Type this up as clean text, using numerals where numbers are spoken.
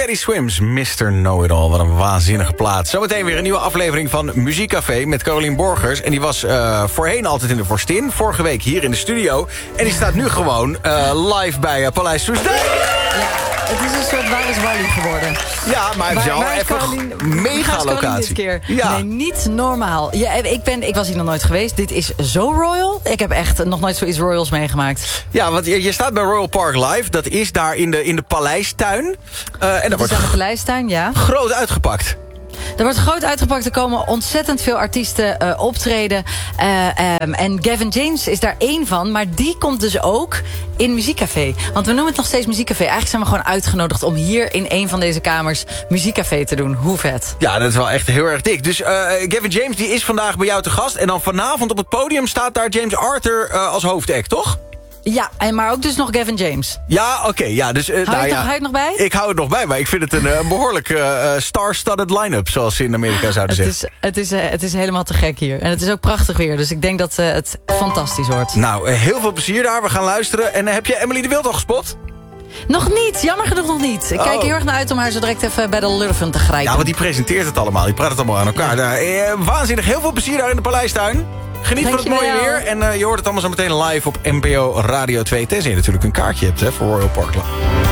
Teddy Swims, Mr. Know-It-All. Wat een waanzinnige plaat. Zometeen weer een nieuwe aflevering van Muziekcafé met Carolien Borgers. En die was voorheen altijd in de Vorstin. Vorige week hier in de studio. En die staat nu gewoon live bij Paleis Soestdijk. Het is een soort Waar is Wally geworden. Ja, maar het is wel even een mega locatie. Ja. Nee, niet normaal. Ja, ik was hier nog nooit geweest. Dit is zo royal. Ik heb echt nog nooit zoiets royals meegemaakt. Ja, want je staat bij Royal Park Live. Dat is daar in de Paleistuin. En dat wordt aan de Paleistuin, ja. Groot uitgepakt. Er wordt groot uitgepakt. Er komen ontzettend veel artiesten optreden. En Gavin James is daar één van. Maar die komt dus ook in Muziekcafé. Want we noemen het nog steeds Muziekcafé. Eigenlijk zijn we gewoon uitgenodigd om hier in een van deze kamers Muziekcafé te doen. Hoe vet. Ja, dat is wel echt heel erg dik. Dus Gavin James die is vandaag bij jou te gast. En dan vanavond op het podium staat daar James Arthur als hoofdact, toch? Ja, maar ook dus nog Gavin James. Ja, oké. Ja, dus, hou je het nog bij? Ik hou het nog bij, maar ik vind het een behoorlijk star-studded line-up, zoals ze in Amerika zouden zeggen. Het is helemaal te gek hier. En het is ook prachtig weer, dus ik denk dat het fantastisch wordt. Nou, heel veel plezier daar. We gaan luisteren. En heb je Emily de Wild al gespot? Nog niet, jammer genoeg nog niet. Ik kijk heel erg naar uit om haar zo direct even bij de Lurven te grijpen. Ja, want die presenteert het allemaal. Die praat het allemaal aan elkaar. Ja. Waanzinnig, heel veel plezier daar in de Paleistuin. Geniet van het mooie weer. En je hoort het allemaal zo meteen live op NPO Radio 2. Tenzij je natuurlijk een kaartje hebt voor Royal Park Live.